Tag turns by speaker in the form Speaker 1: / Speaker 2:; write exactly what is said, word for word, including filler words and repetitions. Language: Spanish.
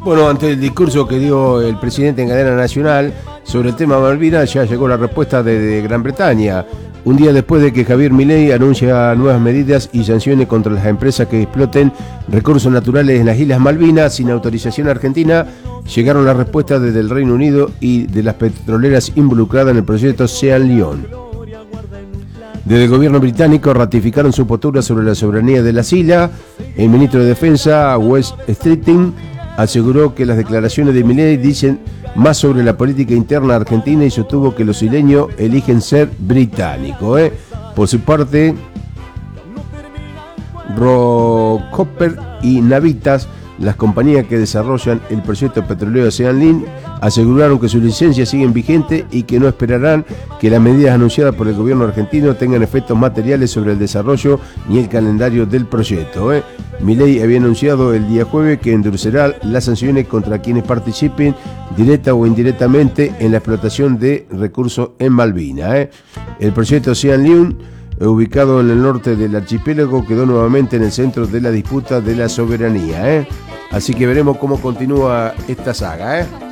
Speaker 1: Bueno, ante el discurso que dio el presidente en cadena nacional sobre el tema Malvinas, ya llegó la respuesta de, de Gran Bretaña. Un día después de que Javier Milei anuncia nuevas medidas y sanciones contra las empresas que exploten recursos naturales en las Islas Malvinas sin autorización argentina, llegaron las respuestas desde el Reino Unido y de las petroleras involucradas en el proyecto Sean León. Desde el gobierno británico ratificaron su postura sobre la soberanía de las islas. El ministro de Defensa, Wes Streeting, aseguró que las declaraciones de Milei dicen más sobre la política interna argentina y sostuvo que los isleños eligen ser británicos. ¿eh? Por su parte, Rockhopper y Navitas, las compañías que desarrollan el proyecto petrolero Sean León, aseguraron que sus licencias siguen vigentes y que no esperarán que las medidas anunciadas por el gobierno argentino tengan efectos materiales sobre el desarrollo ni el calendario del proyecto. ¿eh? Milei había anunciado el día jueves que endurecerá las sanciones contra quienes participen directa o indirectamente en la explotación de recursos en Malvinas. ¿eh? El proyecto Sean León, ubicado en el norte del archipiélago, quedó nuevamente en el centro de la disputa de la soberanía. ¿eh? Así que veremos cómo continúa esta saga. ¿eh?